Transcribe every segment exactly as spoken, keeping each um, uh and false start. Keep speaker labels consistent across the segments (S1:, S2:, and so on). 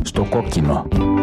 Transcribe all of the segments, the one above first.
S1: στο κόκκινο.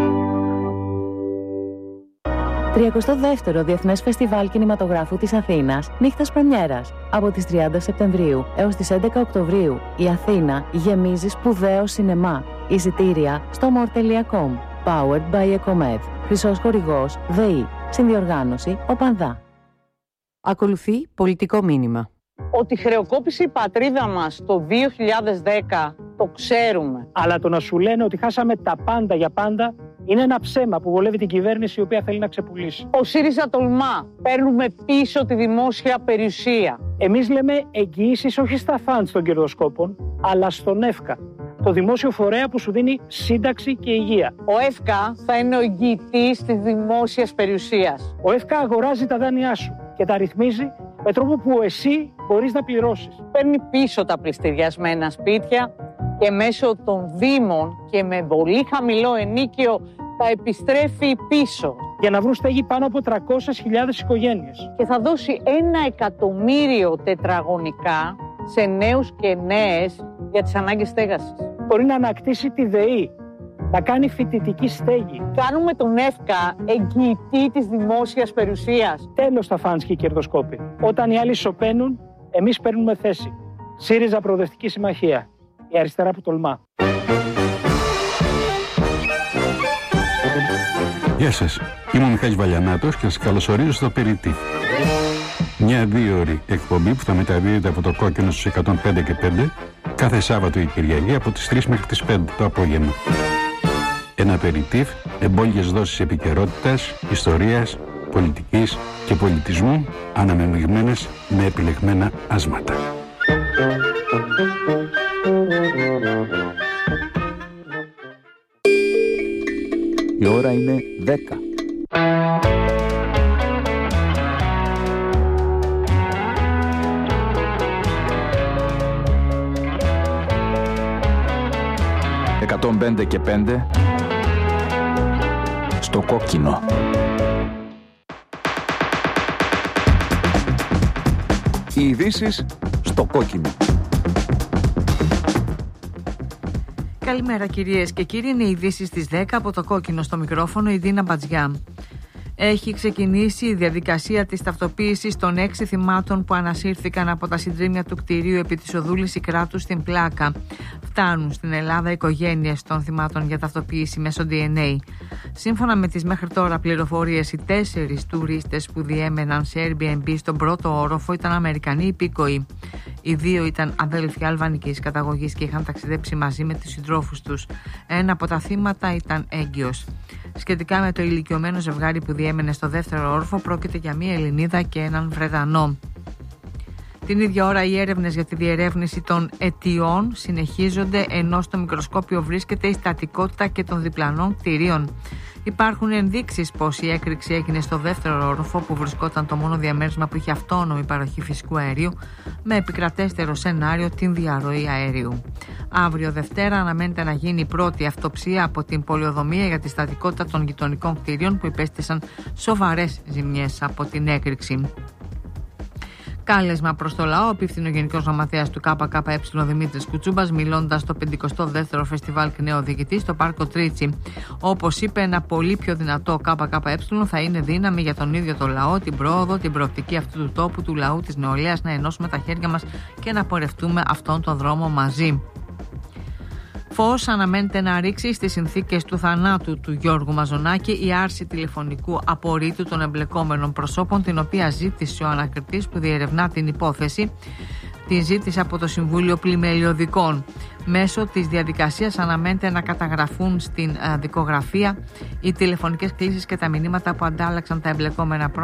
S2: τριακοστό δεύτερο Διεθνές Φεστιβάλ Κινηματογράφου της Αθήνας, νύχτας πρεμιέρας. Από τις τριάντα Σεπτεμβρίου έως τις έντεκα Οκτωβρίου, η Αθήνα γεμίζει σπουδαίο σινεμά. Εισιτήρια στο more τελεία com. Powered by Ecomed. Χρυσός χορηγός ΔΕΗ. Συνδιοργάνωση ΟΠΑΝΔΑ.
S3: Ακολουθεί πολιτικό μήνυμα.
S4: Ότι χρεοκόπησε η πατρίδα μας το δύο χιλιάδες δέκα, το ξέρουμε.
S5: Αλλά το να σου λένε ότι χάσαμε τα πάντα για πάντα είναι ένα ψέμα που βολεύει την κυβέρνηση η οποία θέλει να ξεπουλήσει.
S4: Ο ΣΥΡΙΖΑ τολμά. Παίρνουμε πίσω τη δημόσια περιουσία.
S5: Εμείς λέμε εγγυήσεις όχι στα φαντ των κερδοσκόπων, αλλά στον ΕΦΚΑ. Το δημόσιο φορέα που σου δίνει σύνταξη και υγεία.
S4: Ο ΕΦΚΑ θα είναι ο εγγυητής της δημόσιας περιουσίας.
S5: Ο ΕΦΚΑ αγοράζει τα δάνειά σου και τα ρυθμίζει με τρόπο που εσύ μπορείς να πληρώσεις.
S4: Παίρνει πίσω τα πληστηριασμένα σπίτια και μέσω των δήμων και με πολύ χαμηλό ενίκιο τα επιστρέφει πίσω.
S5: Για να βρουν στέγη πάνω από τριακόσιες χιλιάδες οικογένειες.
S4: Και θα δώσει ένα εκατομμύριο τετραγωνικά σε νέους και νέες για τις ανάγκες στέγασης.
S5: Μπορεί να ανακτήσει τη ΔΕΗ, να κάνει φοιτητική στέγη.
S4: Κάνουμε τον ΕΦΚΑ εγγυητή της δημόσιας περιουσίας.
S5: Τέλος τα φαντς και οι κερδοσκόποι. Όταν οι άλλοι σωπαίνουν, εμείς παίρνουμε θέση. ΣΥΡΙΖΑ Προοδευτική Συμμαχία. Η αριστερά που τολμά.
S6: Γεια σας, είμαι ο Μιχάλης Βαλιανάτος και σας καλωσορίζω στο Περιτύφ. Μια δύο-ώρη εκπομπή που θα μεταδίδεται από το κόκκινο στους εκατόν πέντε και πέντε κάθε Σάββατο ή Κυριακή από τις τρεις μέχρι τις πέντε το απόγευμα. Ένα Περιτύφ, εμπόλιες δόσεις επικαιρότητας, ιστορίας, πολιτικής και πολιτισμού, αναμειγμένες με επιλεγμένα άσματα.
S1: Η ώρα είναι δέκα. εκατόν πέντε και πέντε στο κόκκινο. Οι ειδήσεις στο κόκκινο.
S3: Καλημέρα κυρίες και κύριοι, είναι οι ειδήσεις στις δέκα από το κόκκινο, στο μικρόφωνο η Δίνα Μπατζιά. Έχει ξεκινήσει η διαδικασία της ταυτοποίησης των έξι θυμάτων που ανασύρθηκαν από τα συντρίμμια του κτηρίου επί της οδού Λυσικράτου στην Πλάκα. Φτάνουν στην Ελλάδα οικογένειες των θυμάτων για ταυτοποίηση μέσω ντι εν έι. Σύμφωνα με τις μέχρι τώρα πληροφορίες, οι τέσσερις τουρίστες που διέμεναν σε Airbnb στον πρώτο όροφο ήταν Αμερικανοί υπήκοοι. Οι δύο ήταν αδέλφια αλβανικής καταγωγής και είχαν ταξιδέψει μαζί με τους συντρόφους τους. Ένα από τα θύματα ήταν έγκυος. Σχετικά με το ηλικιωμένο ζευγάρι που διέμενε στο δεύτερο όροφο, πρόκειται για μία Ελληνίδα και έναν Βρετανό. Την ίδια ώρα οι έρευνες για τη διερεύνηση των αιτιών συνεχίζονται, ενώ στο μικροσκόπιο βρίσκεται η στατικότητα και των διπλανών κτηρίων. Υπάρχουν ενδείξεις πως η έκρηξη έγινε στο δεύτερο όροφο, που βρισκόταν το μόνο διαμέρισμα που είχε αυτόνομη παροχή φυσικού αερίου, με επικρατέστερο σενάριο την διαρροή αερίου. Αύριο Δευτέρα αναμένεται να γίνει η πρώτη αυτοψία από την πολεοδομία για τη στατικότητα των γειτονικών κτηρίων που υπέστησαν σοβαρές ζημιές από την έκρηξη. Κάλεσμα προς το λαό απίφθινε ο Γενικός Γραμματέας του ΚΚΕ Δημήτρης Κουτσούμπας, μιλώντας στο πενηκοστό δεύτερο Φεστιβάλ Κνεοδικητής στο Πάρκο Τρίτσι. Όπως είπε, ένα πολύ πιο δυνατό ΚΚΕ θα είναι δύναμη για τον ίδιο το λαό, την πρόοδο, την προοπτική αυτού του τόπου, του λαού, της νεολαίας, να ενώσουμε τα χέρια μας και να πορευτούμε αυτόν τον δρόμο μαζί. Φως αναμένεται να ρίξει στις συνθήκες του θανάτου του Γιώργου Μαζονάκη η άρση τηλεφωνικού απορρίτου των εμπλεκόμενων προσώπων, την οποία ζήτησε ο ανακριτής που διερευνά την υπόθεση. Την ζήτησε από το Συμβούλιο Πλημελιωδικών. Μέσω της διαδικασίας αναμένεται να καταγραφούν στην δικογραφία οι τηλεφωνικές κλήσεις και τα μηνύματα που αντάλλαξαν τα εμπλεκόμενα πρόσωπα